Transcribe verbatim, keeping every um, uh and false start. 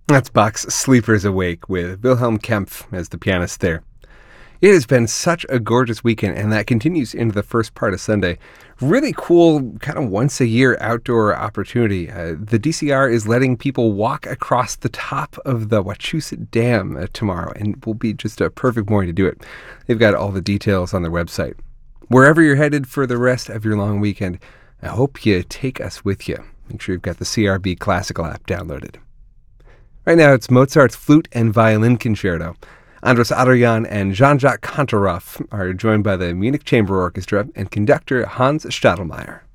That's Bach's Sleepers Awake with Wilhelm Kempff as the pianist there. It has been such a gorgeous weekend, and that continues into the first part of Sunday. Really cool, kind of once a year outdoor opportunity. Uh, the D C R is letting people walk across the top of the Wachusett Dam uh, tomorrow, and will be just a perfect morning to do it. They've got all the details on their website. Wherever you're headed for the rest of your long weekend, I hope you take us with you. Make sure you've got the C R B Classical app downloaded. Right now, it's Mozart's Flute and Violin Concerto. Andras Adorjan and Jean-Jacques Kantorov are joined by the Munich Chamber Orchestra and conductor Hans Stadelmeier.